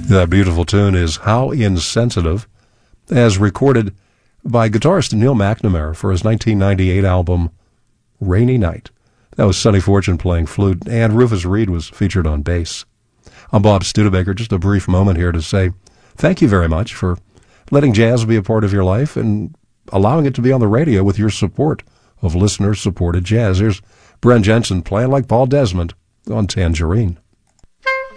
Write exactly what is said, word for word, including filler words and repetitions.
That beautiful tune is How Insensitive, as recorded by guitarist Neil McNamara for his nineteen ninety-eight album, Rainy Night. That was Sonny Fortune playing flute, and Rufus Reid was featured on bass. I'm Bob Studebaker. Just a brief moment here to say thank you very much for letting jazz be a part of your life and allowing it to be on the radio with your support of listener-supported jazz. Here's Brent Jensen playing like Paul Desmond on Tangerine.